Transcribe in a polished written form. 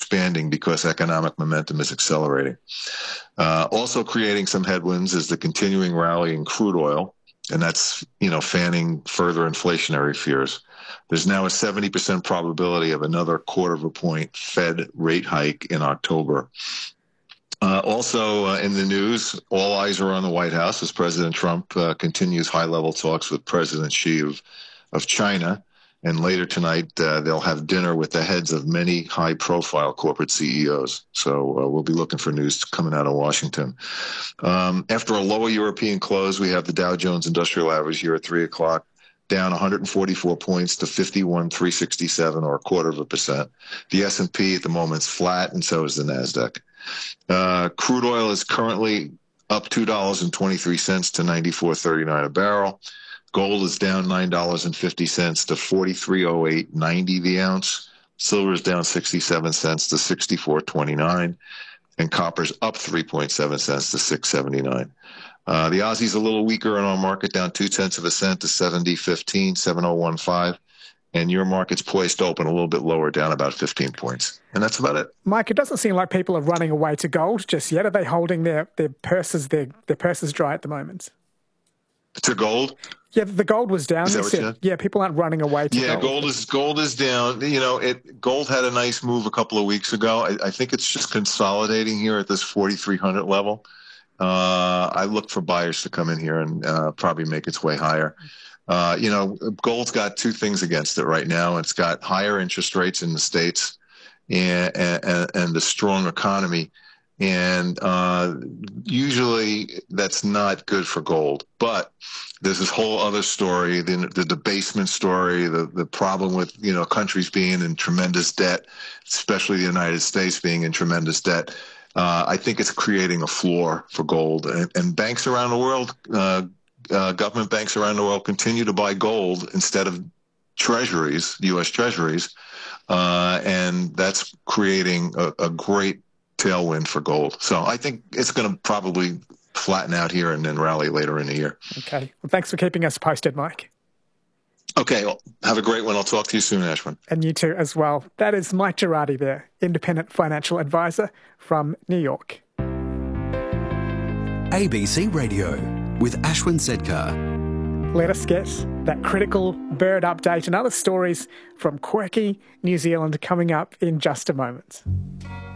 expanding because economic momentum is accelerating. Also creating some headwinds is the continuing rally in crude oil, and that's, fanning further inflationary fears. There's now a 70% probability of another quarter of a point Fed rate hike in October. Also in the news, all eyes are on the White House as President Trump continues high-level talks with President Xi of China. And later tonight, they'll have dinner with the heads of many high-profile corporate CEOs. So we'll be looking for news coming out of Washington. After a lower European close, we have the Dow Jones Industrial Average here at 3 o'clock, down 144 points to 51,367, or 0.25%. The S&P at the moment is flat, and so is the NASDAQ. Crude oil is currently up $2.23 to $94.39 a barrel. Gold is down $9.50 to $43.08.90 the ounce. Silver is down 67 cents to $64.29, and copper's up 3.7 cents to $6.79. The Aussie's a little weaker in our market, down 0.2 cents to 70.15, 70.15. And your market's poised to open a little bit lower, down about 15 points. And that's about it. Mike, it doesn't seem like people are running away to gold just yet. Are they holding their purses dry at the moment? To gold? Yeah, the gold was down. Is that what you said? Yeah, people aren't running away to gold. Yeah, gold is down. Gold had a nice move a couple of weeks ago. I think it's just consolidating here at this 4,300 level. I look for buyers to come in here and probably make its way higher. Gold's got two things against it right now. It's got higher interest rates in the States and the strong economy. And usually that's not good for gold. But there's this whole other story, the debasement story, the problem with, countries being in tremendous debt, especially the United States being in tremendous debt. I think it's creating a floor for gold. And banks around the world, government banks around the world, continue to buy gold instead of treasuries, U.S. treasuries. And that's creating a great tailwind for gold. So I think it's going to probably flatten out here and then rally later in the year. Okay. Well, thanks for keeping us posted, Mike. Okay. Well, have a great one. I'll talk to you soon, Ashwin. And you too as well. That is Mike Girardi there, independent financial advisor from New York. ABC Radio with Ashwin Sedkar. Let us get that critical bird update and other stories from quirky New Zealand coming up in just a moment.